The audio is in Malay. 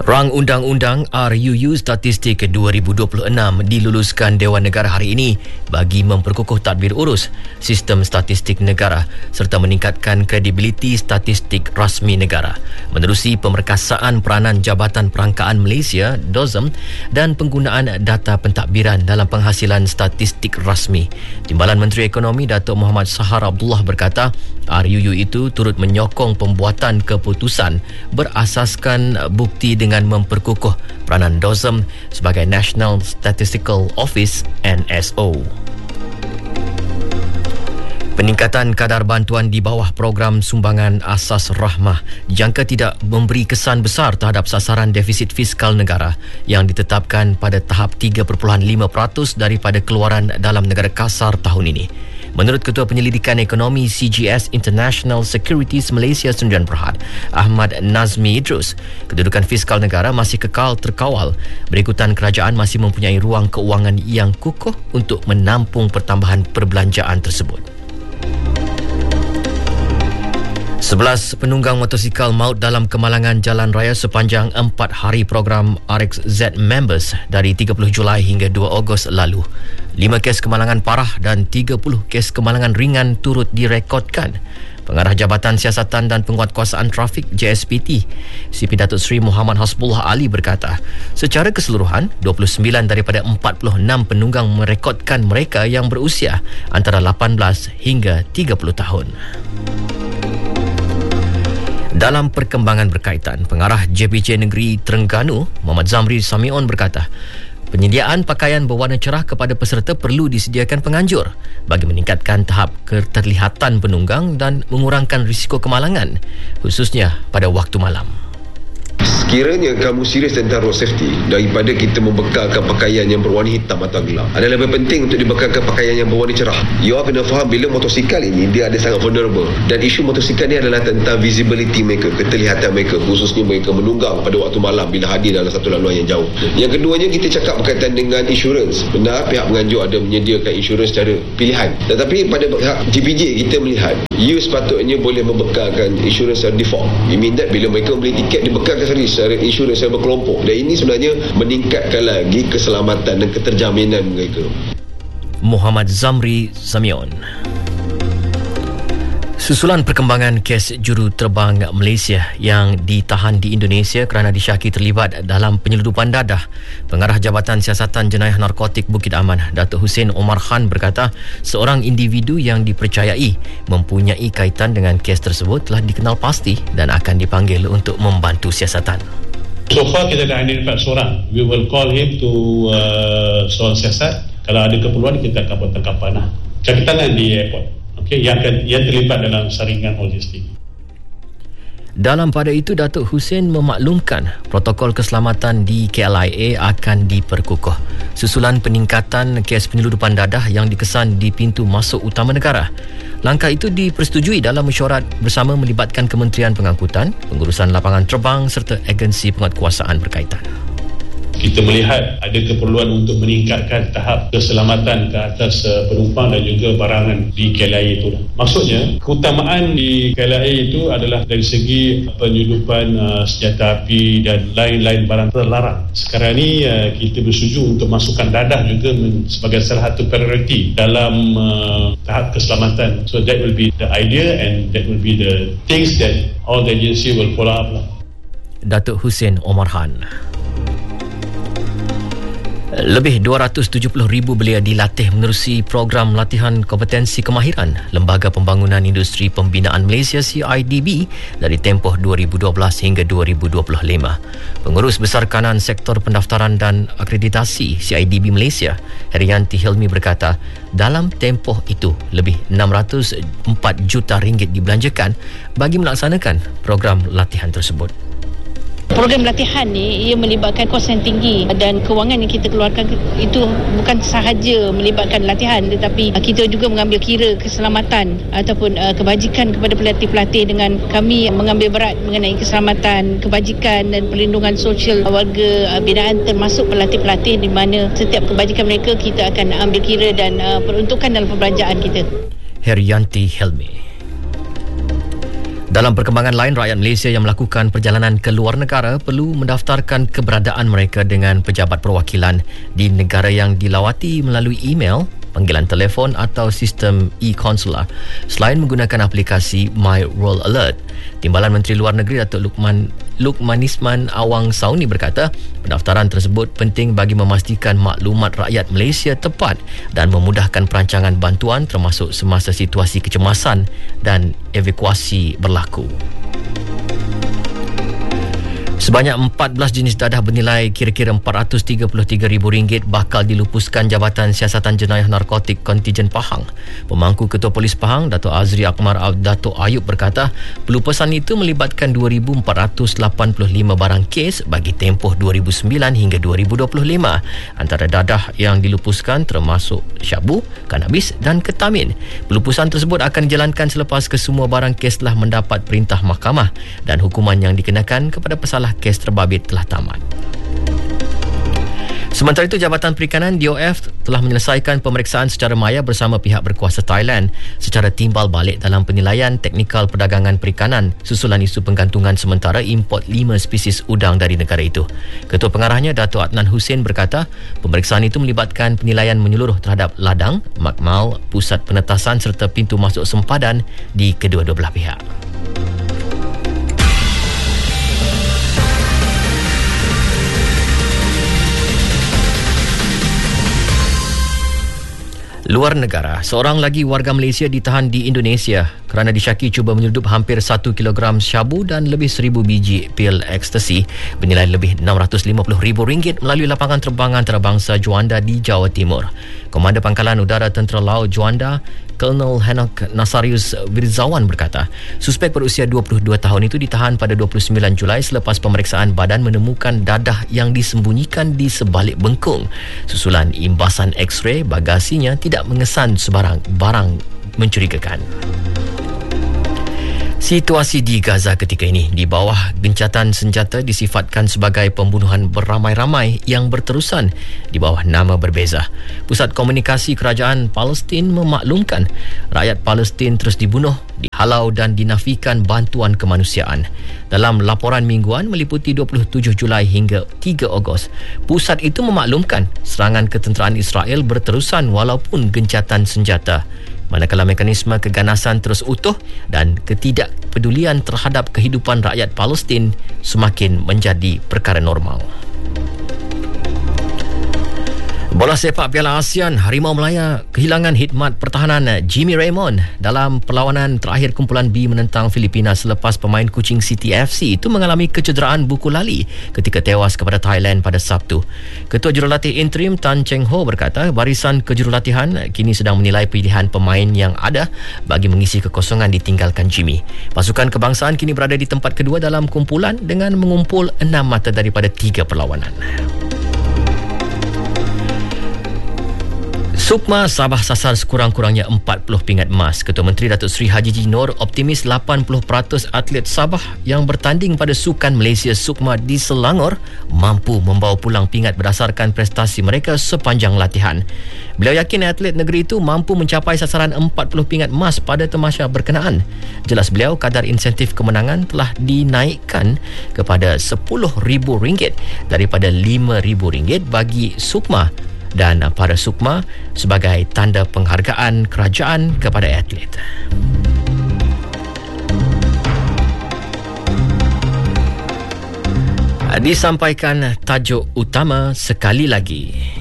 Rang Undang-Undang RUU Statistik 2026 diluluskan Dewan Negara hari ini bagi memperkukuh tadbir urus sistem statistik negara serta meningkatkan kredibiliti statistik rasmi negara menerusi pemerkasaan peranan Jabatan Perangkaan Malaysia (DOSM) dan penggunaan data pentadbiran dalam penghasilan statistik rasmi. Timbalan Menteri Ekonomi Datuk Muhammad Sahar Abdullah berkata, RUU itu turut menyokong pembuatan keputusan berasaskan bukti dengan memperkukuh peranan DOSM sebagai National Statistical Office (NSO). Peningkatan kadar bantuan di bawah program sumbangan asas rahmah dijangka tidak memberi kesan besar terhadap sasaran defisit fiskal negara yang ditetapkan pada tahap 3.5% daripada keluaran dalam negara kasar tahun ini. Menurut Ketua Penyelidikan Ekonomi CGS International Securities Malaysia Sdn Bhd, Ahmad Nazmi Idrus, kedudukan fiskal negara masih kekal terkawal berikutan kerajaan masih mempunyai ruang keuangan yang kukuh untuk menampung pertambahan perbelanjaan tersebut. 11 penunggang motosikal maut dalam kemalangan jalan raya sepanjang 4 hari program RXZ Members dari 30 Julai hingga 2 Ogos lalu. 5 kes kemalangan parah dan 30 kes kemalangan ringan turut direkodkan. Pengarah Jabatan Siasatan dan Penguatkuasaan Trafik JSPT, CP Datuk Seri Muhammad Hasbullah Ali berkata, secara keseluruhan 29 daripada 46 penunggang merekodkan mereka yang berusia antara 18 hingga 30 tahun. Dalam perkembangan berkaitan, Pengarah JPJ Negeri Terengganu, Muhammad Zamri Samion berkata, penyediaan pakaian berwarna cerah kepada peserta perlu disediakan penganjur bagi meningkatkan tahap keterlihatan penunggang dan mengurangkan risiko kemalangan, khususnya pada waktu malam. Sekiranya kamu serius tentang road safety, daripada kita membekalkan pakaian yang berwarna hitam atau gelap, adalah lebih penting untuk dibekalkan pakaian yang berwarna cerah. You all kena faham, bila motosikal ini dia ada sangat vulnerable, dan isu motosikal ni adalah tentang visibility mereka, keterlihatan mereka, khususnya mereka menunggang pada waktu malam bila hadir dalam satu laluan yang jauh. Yang keduanya, kita cakap berkaitan dengan insurans. Benar, pihak penganjur ada menyediakan insurans secara pilihan, tetapi pada pihak JPJ kita melihat you sepatutnya boleh membekalkan insurans secara default. It mean that bila mereka beli tiket, dibekalkan secara insurans secara berkelompok, dan ini sebenarnya meningkatkan lagi keselamatan dan keterjaminan mereka. Muhammad Zamri Samion. Susulan perkembangan kes juruterbang Malaysia yang ditahan di Indonesia kerana disyaki terlibat dalam penyeludupan dadah, Pengarah Jabatan Siasatan Jenayah Narkotik Bukit Aman, Datuk Hussein Omar Khan berkata, seorang individu yang dipercayai mempunyai kaitan dengan kes tersebut telah dikenal pasti dan akan dipanggil untuk membantu siasatan. So far kita dah handle 4 seorang. We will call him to soal siasat. Kalau ada keperluan kita akan buat tangkapan cari tangan di airport. Yang terlibat dalam saringan logistik. Dalam pada itu, Datuk Hussein memaklumkan protokol keselamatan di KLIA akan diperkukuh susulan peningkatan kes penyeludupan dadah yang dikesan di pintu masuk utama negara. Langkah itu dipersetujui dalam mesyuarat bersama melibatkan Kementerian Pengangkutan, Pengurusan Lapangan Terbang serta agensi penguatkuasaan berkaitan. Kita melihat ada keperluan untuk meningkatkan tahap keselamatan ke atas penumpang dan juga barangan di KLIA itu. Maksudnya, keutamaan di KLIA itu adalah dari segi penyelundupan senjata api dan lain-lain barang terlarang. Sekarang ini kita bersetuju untuk masukkan dadah juga sebagai salah satu prioriti dalam tahap keselamatan. So that will be the idea and that will be the things that all the agency will follow up. Datuk Hussein Omar Khan. Lebih 270,000 belia dilatih menerusi program latihan kompetensi kemahiran Lembaga Pembangunan Industri Pembinaan Malaysia CIDB dari tempoh 2012 hingga 2025. Pengurus Besar Kanan Sektor Pendaftaran dan Akreditasi CIDB Malaysia, Herianti Hilmi berkata, dalam tempoh itu lebih 604 juta ringgit dibelanjakan bagi melaksanakan program latihan tersebut. Program latihan ni ia melibatkan kos yang tinggi dan kewangan yang kita keluarkan itu bukan sahaja melibatkan latihan, tetapi kita juga mengambil kira keselamatan ataupun kebajikan kepada pelatih-pelatih dengan kami mengambil berat mengenai keselamatan, kebajikan dan perlindungan sosial warga binaan termasuk pelatih-pelatih, di mana setiap kebajikan mereka kita akan ambil kira dan peruntukan dalam perbelanjaan kita. Herianti Helmi. Dalam perkembangan lain, rakyat Malaysia yang melakukan perjalanan ke luar negara perlu mendaftarkan keberadaan mereka dengan pejabat perwakilan di negara yang dilawati melalui email, panggilan telefon atau sistem e-consular selain menggunakan aplikasi My World Alert. Timbalan Menteri Luar Negeri Datuk Lukmanisman Awang Sauni berkata, pendaftaran tersebut penting bagi memastikan maklumat rakyat Malaysia tepat dan memudahkan perancangan bantuan termasuk semasa situasi kecemasan dan evakuasi berlaku. Sebanyak 14 jenis dadah bernilai kira-kira RM433,000 bakal dilupuskan Jabatan Siasatan Jenayah Narkotik Kontijen Pahang. Pemangku Ketua Polis Pahang, Dato' Azri Akmar Dato' Ayub berkata, pelupusan itu melibatkan 2,485 barang kes bagi tempoh 2009 hingga 2025. Antara dadah yang dilupuskan termasuk syabu, kanabis dan ketamin. Pelupusan tersebut akan dijalankan selepas kesemua barang kes telah mendapat perintah mahkamah dan hukuman yang dikenakan kepada pesalah kes terbabit telah tamat. Sementara itu, Jabatan Perikanan DOF telah menyelesaikan pemeriksaan secara maya bersama pihak berkuasa Thailand secara timbal balik dalam penilaian teknikal perdagangan perikanan susulan isu penggantungan sementara import 5 spesies udang dari negara itu. Ketua Pengarahnya Dato' Adnan Hussein berkata, pemeriksaan itu melibatkan penilaian menyeluruh terhadap ladang, makmal, pusat penetasan serta pintu masuk sempadan di kedua-dua belah pihak. Luar negara, seorang lagi warga Malaysia ditahan di Indonesia kerana disyaki cuba menyeludup hampir 1 kilogram syabu dan lebih 1,000 biji pil ekstasi bernilai lebih RM650,000 melalui lapangan terbang antarabangsa Juanda di Jawa Timur. Komander Pangkalan Udara Tentera Laut Juanda, Colonel Henok Nasarius Wirzawan berkata, suspek berusia 22 tahun itu ditahan pada 29 Julai selepas pemeriksaan badan menemukan dadah yang disembunyikan di sebalik bengkung. Susulan imbasan X-ray, bagasinya tidak mengesan sebarang barang mencurigakan. Situasi di Gaza ketika ini di bawah gencatan senjata disifatkan sebagai pembunuhan beramai-ramai yang berterusan di bawah nama berbeza. Pusat Komunikasi Kerajaan Palestin memaklumkan rakyat Palestin terus dibunuh, dihalau dan dinafikan bantuan kemanusiaan. Dalam laporan mingguan meliputi 27 Julai hingga 3 Ogos, pusat itu memaklumkan serangan ketenteraan Israel berterusan walaupun gencatan senjata. Manakala mekanisme keganasan terus utuh dan ketidakpedulian terhadap kehidupan rakyat Palestin semakin menjadi perkara normal. Bola sepak Piala ASEAN, Harimau Melaya kehilangan khidmat pertahanan Jimmy Raymond dalam perlawanan terakhir kumpulan B menentang Filipina selepas pemain Kuching City FC itu mengalami kecederaan buku lali ketika tewas kepada Thailand pada Sabtu. Ketua Jurulatih Interim Tan Cheng Ho berkata, barisan kejurulatihan kini sedang menilai pilihan pemain yang ada bagi mengisi kekosongan ditinggalkan Jimmy. Pasukan kebangsaan kini berada di tempat kedua dalam kumpulan dengan mengumpul 6 mata daripada 3 perlawanan. Sukma Sabah sasar sekurang-kurangnya 40 pingat emas. Ketua Menteri Datuk Seri Haji Jinor optimis 80% atlet Sabah yang bertanding pada Sukan Malaysia Sukma di Selangor mampu membawa pulang pingat berdasarkan prestasi mereka sepanjang latihan. Beliau yakin atlet negeri itu mampu mencapai sasaran 40 pingat emas pada tamasya berkenaan. Jelas beliau, kadar insentif kemenangan telah dinaikkan kepada RM10,000 daripada RM5,000 bagi Sukma dan para Sukma sebagai tanda penghargaan kerajaan kepada atlet. Disampaikan tajuk utama sekali lagi.